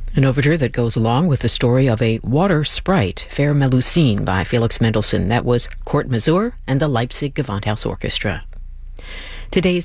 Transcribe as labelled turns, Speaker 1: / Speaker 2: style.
Speaker 1: An overture that goes along with the story of a water sprite, Fair Melusine, by Felix Mendelssohn. That was Kurt Masur and the Leipzig Gewandhaus Orchestra. Today's